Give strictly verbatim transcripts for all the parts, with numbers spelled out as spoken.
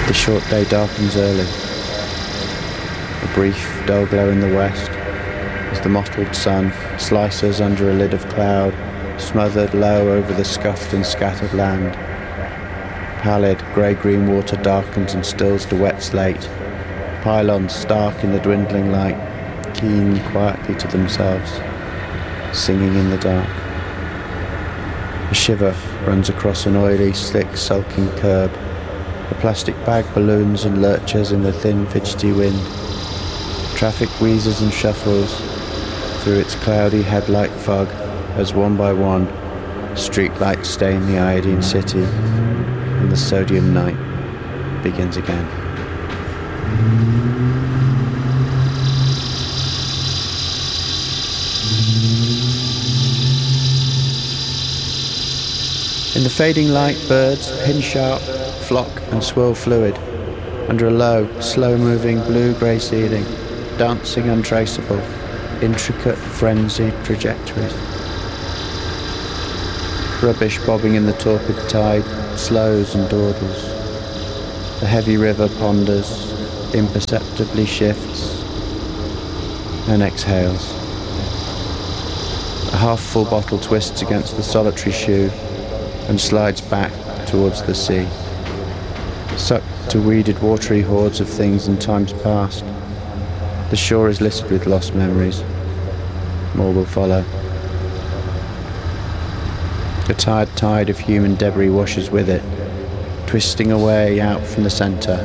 The short day darkens early. A brief, dull glow in the west, as the mottled sun slices under a lid of cloud, smothered low over the scuffed and scattered land. Pallid, grey-green water darkens and stills the wet slate. Pylons stark in the dwindling light, keen quietly to themselves, singing in the dark. A shiver runs across an oily, slick, sulking curb. The plastic bag balloons and lurches in the thin, fidgety wind. Traffic wheezes and shuffles through its cloudy headlight fog as one by one streetlights stain the iodine city and the sodium night begins again. In the fading light, birds, pin-sharp, flock and swirl fluid under a low, slow-moving blue-grey ceiling, dancing untraceable, intricate, frenzied trajectories. Rubbish bobbing in the torpid tide slows and dawdles. The heavy river ponders, imperceptibly shifts, and exhales. A half-full bottle twists against the solitary shoe and slides back towards the sea, sucked to weeded watery hordes of things in times past. The shore is littered with lost memories. More will follow. A tired tide of human debris washes with it, twisting away out from the centre.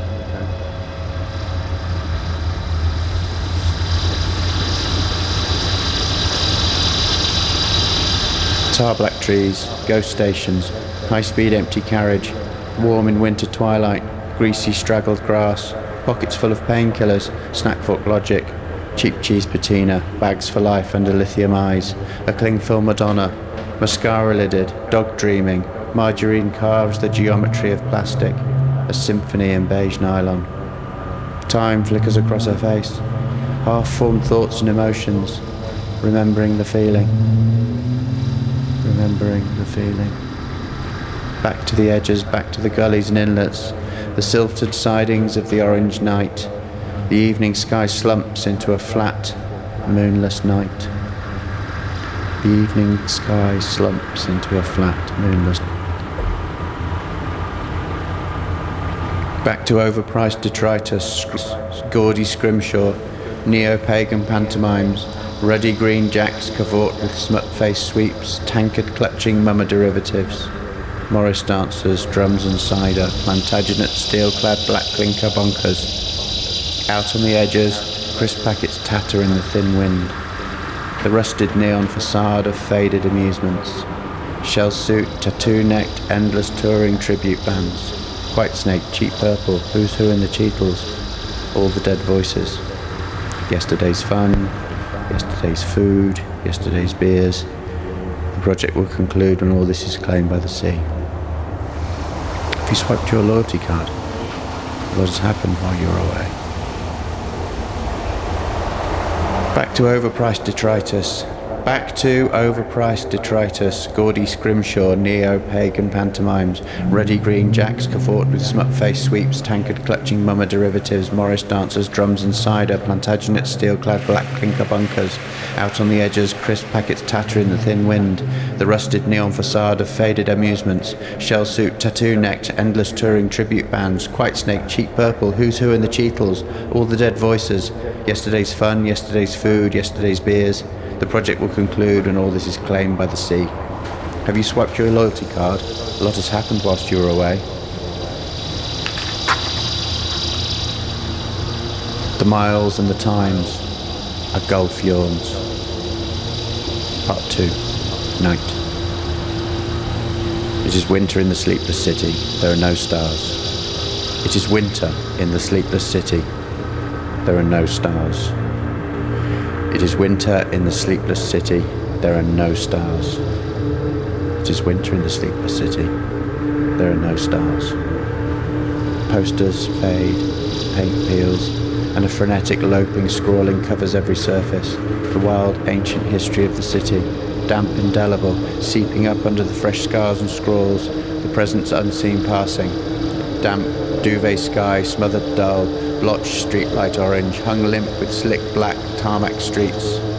Tar-black trees, ghost stations, high-speed empty carriage, warm in winter twilight, greasy straggled grass, pockets full of painkillers, snack fork logic, cheap cheese patina, bags for life under lithium eyes, a cling film Madonna, mascara-lidded, dog dreaming, margarine carves the geometry of plastic, a symphony in beige nylon. Time flickers across her face, half-formed thoughts and emotions, remembering the feeling, remembering the feeling. Back to the edges, back to the gullies and inlets, the silted sidings of the orange night. The evening sky slumps into a flat, moonless night. The evening sky slumps into a flat, moonless night. Back to overpriced detritus, gaudy scrimshaw, neo-pagan pantomimes, ruddy green jacks cavort with smut-faced sweeps, tankard-clutching mummer derivatives, Morris dancers, drums and cider, Plantagenet steel-clad black clinker bonkers. Out on the edges, crisp packets tatter in the thin wind. The rusted neon facade of faded amusements. Shell suit, tattoo-necked, endless touring tribute bands. Whitesnake, Cheap Purple, Who's Who in the Cheetles. All the dead voices. Yesterday's fun, yesterday's food, yesterday's beers. The project will conclude when all this is claimed by the sea. Have you swiped your loyalty card? What has happened while you're away? Back to overpriced detritus. Back to overpriced detritus, gaudy scrimshaw, neo-pagan pantomimes, ruddy green jacks cavort with smut-faced sweeps, tankard-clutching mummer derivatives, Morris dancers, drums and cider, Plantagenet steel-clad black clinker bunkers. Out on the edges, crisp packets tatter in the thin wind. The rusted neon facade of faded amusements. Shell suit, tattoo-necked, endless touring tribute bands. Whitesnake, Cheap Purple, Who's Who in the Cheetles. All the dead voices. Yesterday's fun, yesterday's food, yesterday's beers. The project will conclude when all this is claimed by the sea. Have you swiped your loyalty card? A lot has happened whilst you were away. The miles and the times. A gulf yawns. Part two. Night. It is winter in the sleepless city. There are no stars. It is winter in the sleepless city. There are no stars. It is winter in the sleepless city. There are no stars. It is winter in the sleepless city. There are no stars. Posters fade, paint peels, and a frenetic loping scrawling covers every surface. The wild ancient history of the city, damp indelible, seeping up under the fresh scars and scrawls, the present's unseen passing. damp, duvet sky, smothered dull, blotched streetlight orange, hung limp with slick black tarmac streets.